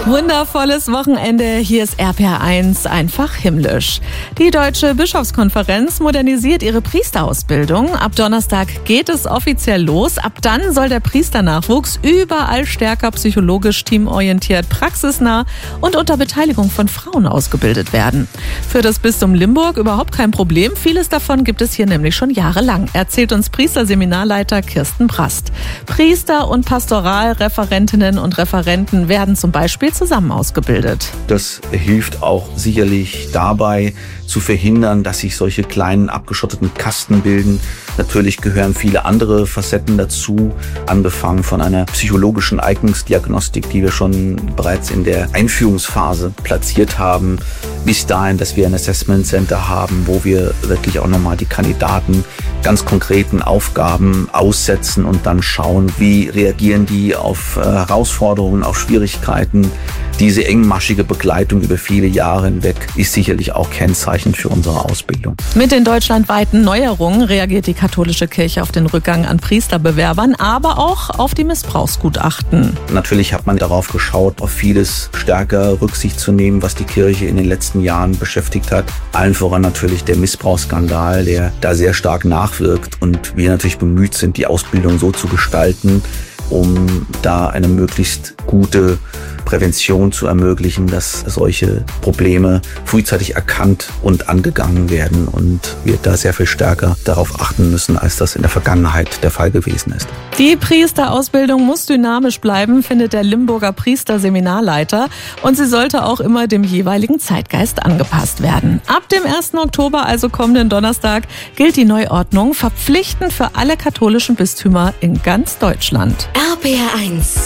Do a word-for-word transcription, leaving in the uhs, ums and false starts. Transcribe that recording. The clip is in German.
Wundervolles Wochenende, hier ist R P R eins, einfach himmlisch. Die Deutsche Bischofskonferenz modernisiert ihre Priesterausbildung. Ab Donnerstag geht es offiziell los. Ab dann soll der Priesternachwuchs überall stärker psychologisch, teamorientiert, praxisnah und unter Beteiligung von Frauen ausgebildet werden. Für das Bistum Limburg überhaupt kein Problem. Vieles davon gibt es hier nämlich schon jahrelang, erzählt uns Priesterseminarleiter Kirsten Brast. Priester und Pastoralreferentinnen und Referenten werden zum Beispiel zusammen ausgebildet. Das hilft auch sicherlich dabei zu verhindern, dass sich solche kleinen abgeschotteten Kasten bilden. Natürlich gehören viele andere Facetten dazu, angefangen von einer psychologischen Eignungsdiagnostik, die wir schon bereits in der Einführungsphase platziert haben, bis dahin, dass wir ein Assessment Center haben, wo wir wirklich auch nochmal die Kandidaten ganz konkreten Aufgaben aussetzen und dann schauen, wie reagieren die auf äh, Herausforderungen, auf Schwierigkeiten. Diese engmaschige Begleitung über viele Jahre hinweg ist sicherlich auch kennzeichnend für unsere Ausbildung. Mit den deutschlandweiten Neuerungen reagiert die katholische Kirche auf den Rückgang an Priesterbewerbern, aber auch auf die Missbrauchsgutachten. Natürlich hat man darauf geschaut, auf vieles stärker Rücksicht zu nehmen, was die Kirche in den letzten Jahren beschäftigt hat. Allen voran natürlich der Missbrauchsskandal, der da sehr stark nachwirkt und wir natürlich bemüht sind, die Ausbildung so zu gestalten, um da eine möglichst gute Prävention zu ermöglichen, dass solche Probleme frühzeitig erkannt und angegangen werden und wir da sehr viel stärker darauf achten müssen, als das in der Vergangenheit der Fall gewesen ist. Die Priesterausbildung muss dynamisch bleiben, findet der Limburger Priesterseminarleiter, und sie sollte auch immer dem jeweiligen Zeitgeist angepasst werden. Ab dem ersten Oktober, also kommenden Donnerstag, gilt die Neuordnung verpflichtend für alle katholischen Bistümer in ganz Deutschland. R P R eins